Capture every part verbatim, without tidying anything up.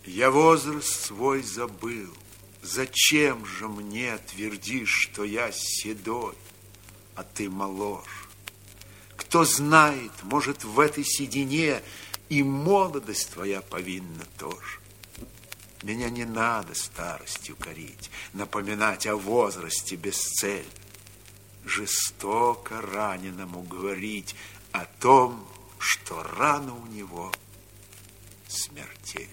Я возраст свой забыл. Зачем же мне твердишь, что я седой, а ты моложе? Кто знает, может, в этой седине и молодость твоя повинна тоже. Меня не надо старостью корить, напоминать о возрасте без цели. Жестоко раненому говорить о том, что рана у него смертельна.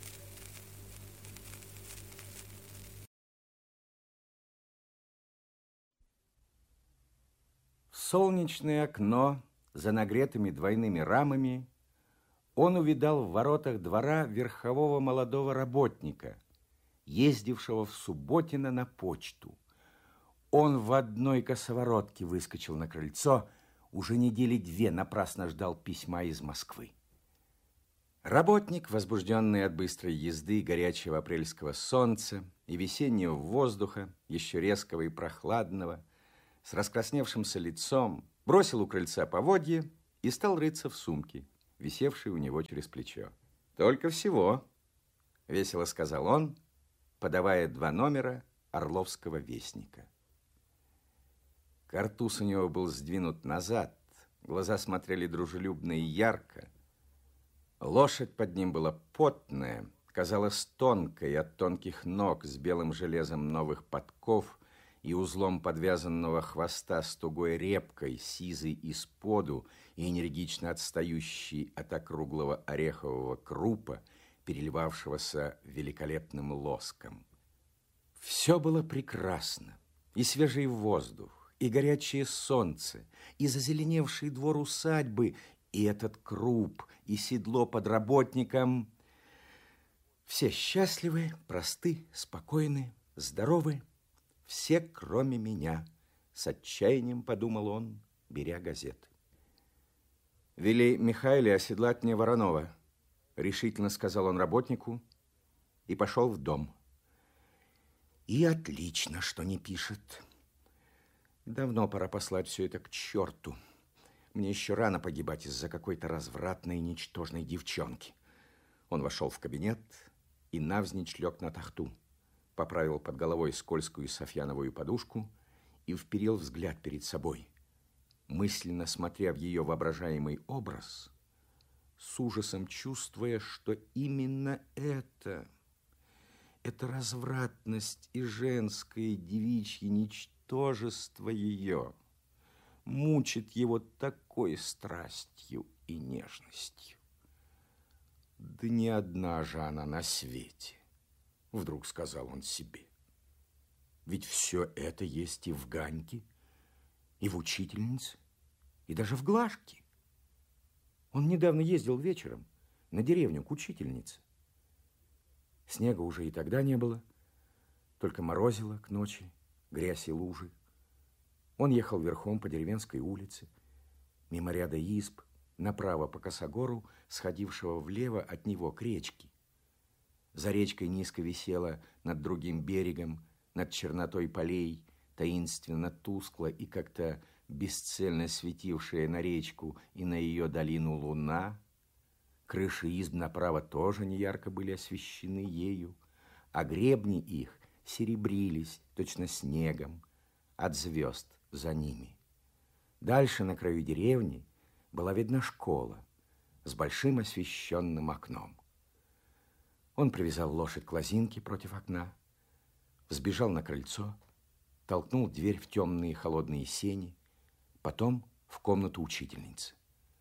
В солнечное окно за нагретыми двойными рамами он увидал в воротах двора верхового молодого работника, ездившего в Субботино на почту. Он в одной косоворотке выскочил на крыльцо, уже недели две напрасно ждал письма из Москвы. Работник, возбужденный от быстрой езды, горячего апрельского солнца и весеннего воздуха, еще резкого и прохладного, с раскрасневшимся лицом, бросил у крыльца поводья и стал рыться в сумке, висевшей у него через плечо. «Только всего», — весело сказал он, подавая два номера Орловского вестника. Картуз у него был сдвинут назад, глаза смотрели дружелюбно и ярко. Лошадь под ним была потная, казалась тонкой от тонких ног с белым железом новых подков и узлом подвязанного хвоста с тугой репкой, сизой исподу и энергично отстающей от округлого орехового крупа, переливавшегося великолепным лоском. Все было прекрасно, и свежий воздух, и горячее солнце, и зазеленевший двор усадьбы, и этот круп, и седло под работником. Все счастливы, просты, спокойны, здоровы, все, кроме меня, с отчаянием подумал он, беря газеты. «Вели Михаиле оседлать мне Воронова», решительно сказал он работнику и пошел в дом. И отлично, что не пишет. Давно пора послать все это к черту. Мне еще рано погибать из-за какой-то развратной и ничтожной девчонки. Он вошел в кабинет и навзничь лег на тахту, поправил под головой скользкую софьяновую подушку и вперил взгляд перед собой, мысленно смотря в ее воображаемый образ, с ужасом чувствуя, что именно это, эта развратность и женское девичье ничтожество ее мучит его такой страстью и нежностью. Да не одна же она на свете, вдруг сказал он себе. Ведь все это есть и в Ганьке, и в учительнице, и даже в Глашке. Он недавно ездил вечером на деревню к учительнице. Снега уже и тогда не было, только морозило к ночи, грязь и лужи. Он ехал верхом по деревенской улице, мимо ряда изб, направо по косогору, сходившего влево от него к речке. За речкой низко висела над другим берегом, над чернотой полей, таинственно тускло и как-то бесцельно светившая на речку и на ее долину луна. Крыши изб направо тоже неярко были освещены ею, а гребни их серебрились точно снегом от звезд за ними. Дальше на краю деревни была видна школа с большим освещенным окном. Он привязал лошадь к лозинке против окна, взбежал на крыльцо, толкнул дверь в темные холодные сени, потом в комнату учительницы.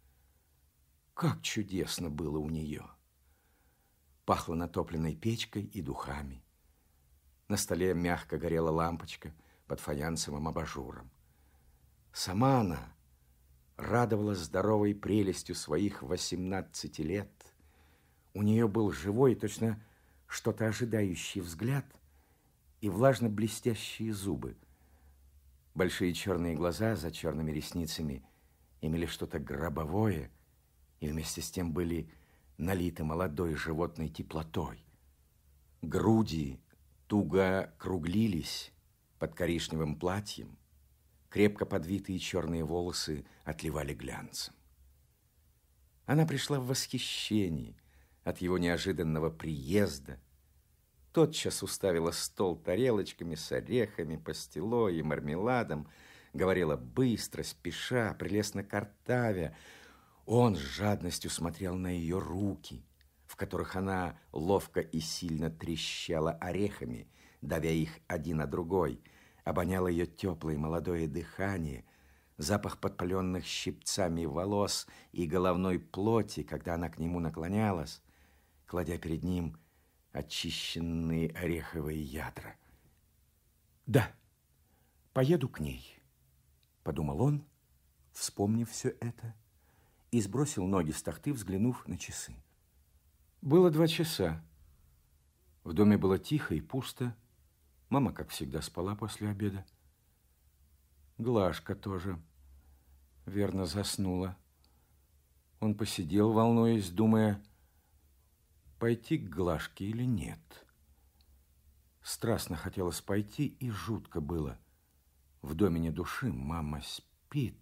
Как чудесно было у нее! Пахло натопленной печкой и духами. На столе мягко горела лампочка под фаянсовым абажуром. Сама она радовалась здоровой прелестью своих восемнадцати лет. У нее был живой, точно что-то ожидающий взгляд и влажно-блестящие зубы. Большие черные глаза за черными ресницами имели что-то гробовое и вместе с тем были налиты молодой животной теплотой. Груди туго круглились под коричневым платьем, крепко подвитые черные волосы отливали глянцем. Она пришла в восхищении от его неожиданного приезда. Тотчас уставила стол тарелочками с орехами, пастилой и мармеладом, говорила быстро, спеша, прелестно картавя. Он с жадностью смотрел на ее руки, в которых она ловко и сильно трещала орехами, давя их один на другой, обонял ее теплое молодое дыхание, запах подпаленных щипцами волос и головной плоти, когда она к нему наклонялась, кладя перед ним очищенные ореховые ядра. «Да, поеду к ней», — подумал он, вспомнив все это, и сбросил ноги с тахты, взглянув на часы. Было два часа. В доме было тихо и пусто. Мама, как всегда, спала после обеда. Глашка тоже, верно, заснула. Он посидел, волнуясь, думая, пойти к Глашке или нет. Страстно хотелось пойти, и жутко было. В доме ни души, мама спит.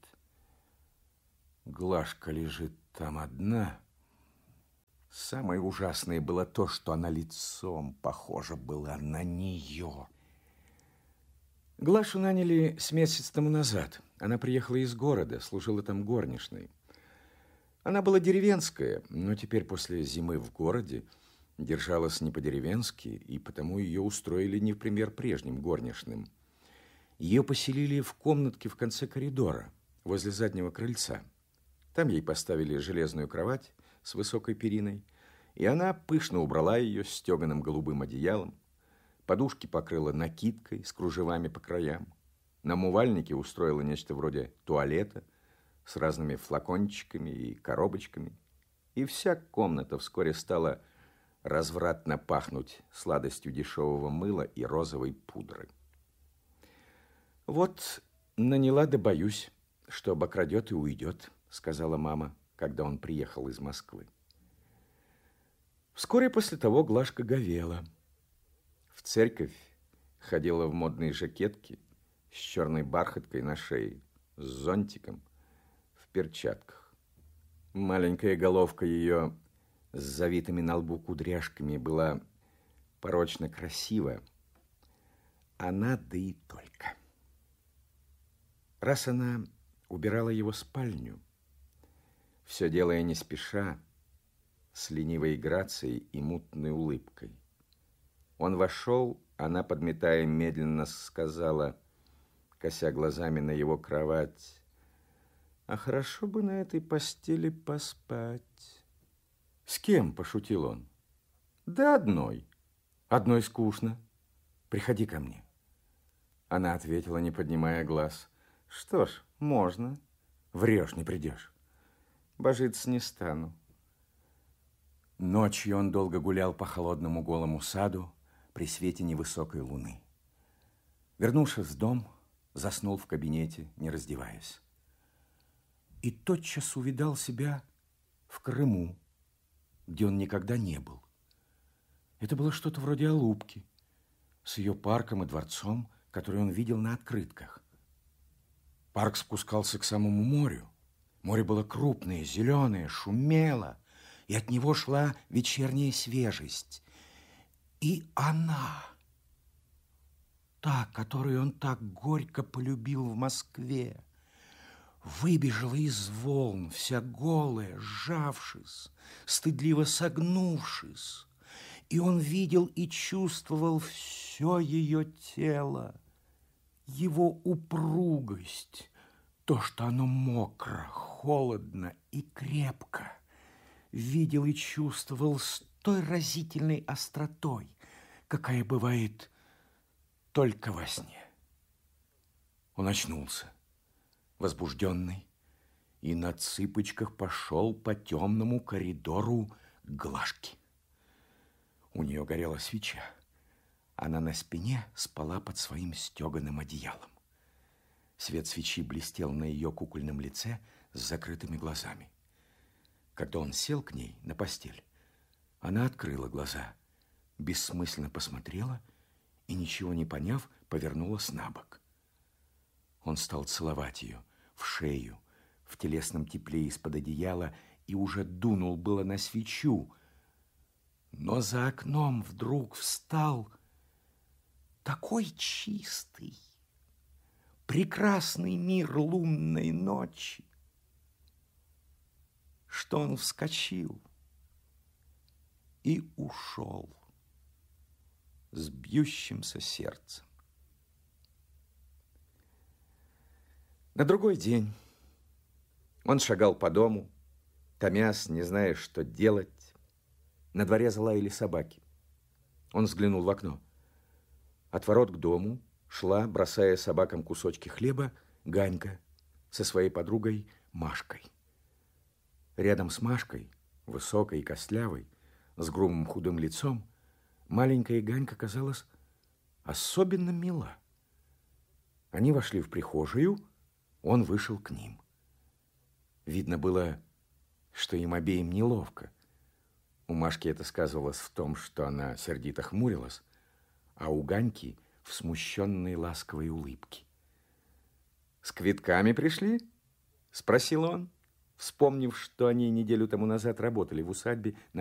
Глашка лежит там одна. Самое ужасное было то, что она лицом похожа была на нее. Глашу наняли с месяц тому назад. Она приехала из города, служила там горничной. Она была деревенская, но теперь после зимы в городе держалась не по-деревенски, и потому ее устроили не в пример прежним горничным. Ее поселили в комнатке в конце коридора, возле заднего крыльца. Там ей поставили железную кровать с высокой периной, и она пышно убрала ее стеганым голубым одеялом, подушки покрыла накидкой с кружевами по краям, на умывальнике устроила нечто вроде туалета с разными флакончиками и коробочками, и вся комната вскоре стала развратно пахнуть сладостью дешевого мыла и розовой пудры. «Вот наняла, да боюсь, что обокрадет и уйдет», сказала мама, когда он приехал из Москвы. Вскоре после того Глашка говела. В церковь ходила в модной жакетке с черной бархаткой на шее, с зонтиком, в перчатках. Маленькая головка ее с завитыми на лбу кудряшками была порочно красива. Она, да и только. Раз она убирала его спальню, все делая не спеша, с ленивой грацией и мутной улыбкой. Он вошел, она, подметая, медленно сказала, кося глазами на его кровать, «А хорошо бы на этой постели поспать». «С кем?» – пошутил он. «Да одной. Одной скучно. Приходи ко мне». Она ответила, не поднимая глаз, «Что ж, можно. Врешь, не придешь. Божиться не стану». Ночью он долго гулял по холодному голому саду при свете невысокой луны. Вернувшись в дом, заснул в кабинете, не раздеваясь. И тотчас увидал себя в Крыму, где он никогда не был. Это было что-то вроде Алупки, с ее парком и дворцом, который он видел на открытках. Парк спускался к самому морю. Море было крупное, зеленое, шумело, и от него шла вечерняя свежесть. И она, та, которую он так горько полюбил в Москве, выбежала из волн, вся голая, сжавшись, стыдливо согнувшись, и он видел и чувствовал все ее тело, его упругость, то, что оно мокро, холодно и крепко, видел и чувствовал с той разительной остротой, какая бывает только во сне. Он очнулся, возбужденный, и на цыпочках пошел по темному коридору к Глашке. У нее горела свеча. Она на спине спала под своим стеганым одеялом. Свет свечи блестел на ее кукольном лице с закрытыми глазами. Когда он сел к ней на постель, она открыла глаза, бессмысленно посмотрела и, ничего не поняв, повернулась на бок. Он стал целовать ее в шею, в телесном тепле из-под одеяла, и уже дунул было на свечу, Но за окном вдруг встал такой чистый, прекрасный мир лунной ночи, что он вскочил и ушел с бьющимся сердцем. На другой день он шагал по дому, томясь, не зная, что делать. На дворе залаяли собаки. Он взглянул в окно. От ворот к дому шла, бросая собакам кусочки хлеба, Ганька со своей подругой Машкой. Рядом с Машкой, высокой и костлявой, с грубым худым лицом, маленькая Ганька казалась особенно мила. Они вошли в прихожую, он вышел к ним. Видно было, что им обеим неловко. У Машки это сказывалось в том, что она сердито хмурилась, а у Ганьки в смущенной ласковой улыбке. «С квитками пришли?» – спросил он, вспомнив, что они неделю тому назад работали в усадьбе на